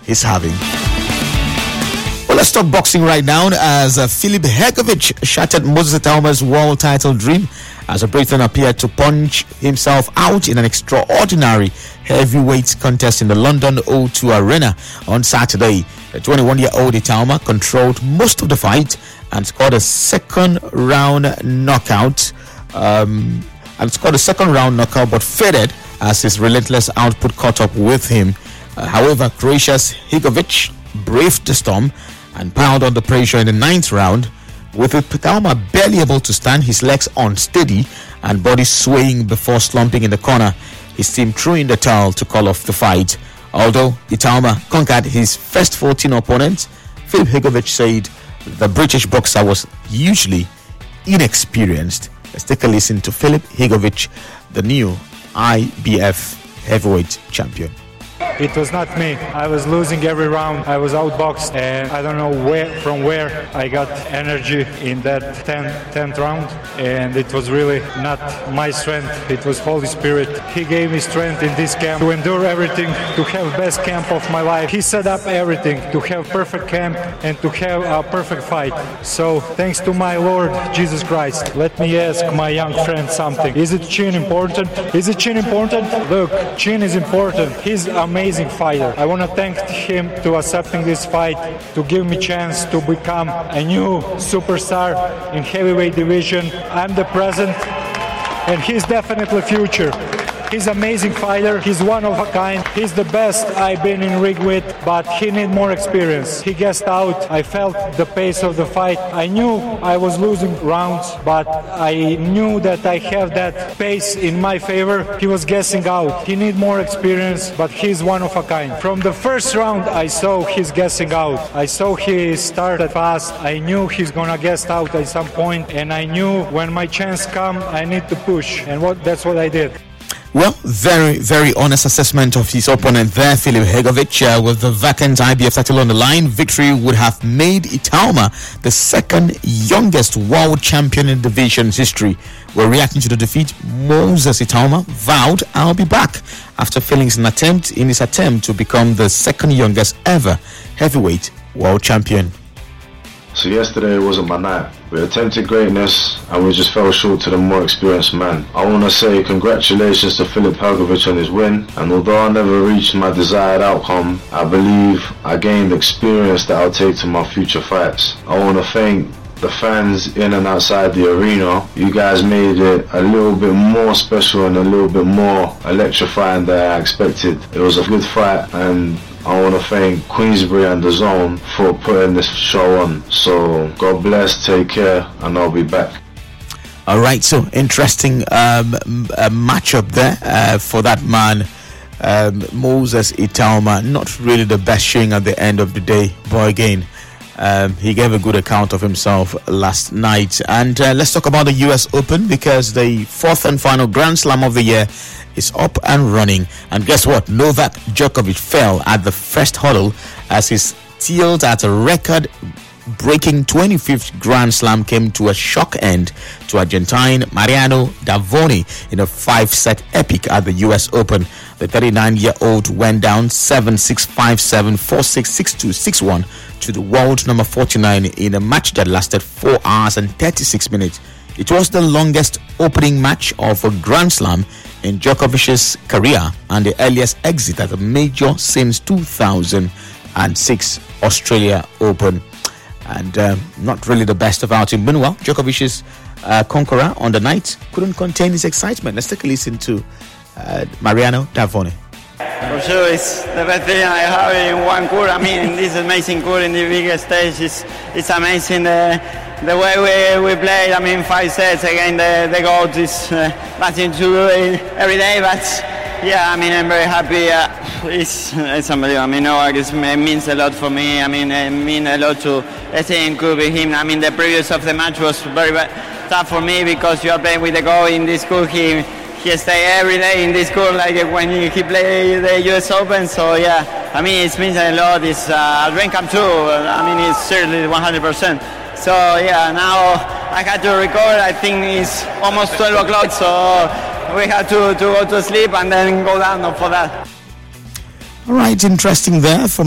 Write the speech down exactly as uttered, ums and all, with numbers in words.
he's having. Well, let's talk boxing right now, as uh, Filip Hrgović shattered Moses Itauma's world title dream as a Briton appeared to punch himself out in an extraordinary heavyweight contest in the London O two Arena on Saturday. The twenty-one-year-old Itauma controlled most of the fight and scored a second round knockout. Um, and scored a second round knockout, but faded as his relentless output caught up with him. Uh, however, Croatia's Hrgović braved the storm and piled on the pressure in the ninth round, with Itauma barely able to stand, his legs unsteady and body swaying before slumping in the corner. His team threw in the towel to call off the fight. Although Itauma conquered his first fourteen opponents, Filip Hrgović said the British boxer was hugely inexperienced. Let's take a listen to Filip Hrgović, the new I B F heavyweight champion. It was not me. I was losing every round. I was outboxed, and I don't know where from where I got energy in that tenth round. And it was really not my strength. It was Holy Spirit. He gave me strength in this camp to endure everything, to have best camp of my life. He set up everything to have perfect camp and to have a perfect fight. So thanks to my Lord Jesus Christ. Let me ask my young friend something. Is it chin important? Is it chin important? Look, chin is important. He's amazing. Amazing fighter. I want to thank him to accepting this fight, to give me chance to become a new superstar in heavyweight division. I'm the present, and he's definitely future. He's an amazing fighter. He's one of a kind. He's the best I've been in ring with, but he needs more experience. He gassed out. I felt the pace of the fight. I knew I was losing rounds, but I knew that I have that pace in my favor. He was gassing out. He needs more experience, but he's one of a kind. From the first round, I saw he's gassing out. I saw he started fast. I knew he's gonna gas out at some point, and I knew when my chance come, I need to push, and what that's what I did. Well, very, very honest assessment of his opponent there, Filip Hrgović. Uh, with the vacant I B F title on the line, victory would have made Itauma the second youngest world champion in the division's history. We're reacting to the defeat. Moses Itauma vowed, "I'll be back," after failing an attempt in his attempt to become the second youngest ever heavyweight world champion. So yesterday wasn't my night. We attempted greatness and we just fell short to the more experienced man. I want to say congratulations to Filip Hrgović on his win, and although I never reached my desired outcome, I believe I gained experience that I'll take to my future fights. I want to thank the fans in and outside the arena. You guys made it a little bit more special and a little bit more electrifying than I expected. It was a good fight, and I want to thank Queensbury and the Zone for putting this show on. So God bless, take care, and I'll be back. All right, so interesting um, uh, matchup there uh, for that man, um, Moses Itauma. Not really the best showing at the end of the day, but again, Um, he gave a good account of himself last night. And uh, let's talk about the U S Open, because the fourth and final Grand Slam of the year is up and running. And guess what? Novak Djokovic fell at the first hurdle as his tilt at a record-breaking twenty-fifth Grand Slam came to a shock end to Argentine Mariano Davoni in a five-set epic at the U S Open. The thirty-nine-year-old went down seven six, five seven, four six, six two, six one to the world number forty-nine in a match that lasted four hours and thirty-six minutes. It was the longest opening match of a Grand Slam in Djokovic's career and the earliest exit at a major since two thousand six Australia Open. And uh, not really the best of outing. Meanwhile, Djokovic's uh, conqueror on the night couldn't contain his excitement. Let's take a listen to uh, Mariano Davoni. For sure, it's the best thing I have in one court. I mean, in this amazing court, in the biggest stage, it's, it's amazing the, the way we, we played. I mean, five sets again, the, the goal is uh, nothing to do every day, but yeah, I mean, I'm very happy. Uh, it's, it's unbelievable. I mean, Novak is, it means a lot for me. I mean, it means a lot to stay in court with him. I mean, the previous of the match was very, very tough for me because you are playing with the goal in this court. He, He stay every day in this court, like when he play the U S Open. So yeah, I mean, it means a lot. It's uh, a dream come true. I mean, it's certainly one hundred percent. So yeah, now I had to record. I think it's almost twelve o'clock, so we had to, to go to sleep and then go down for that. All right, interesting there from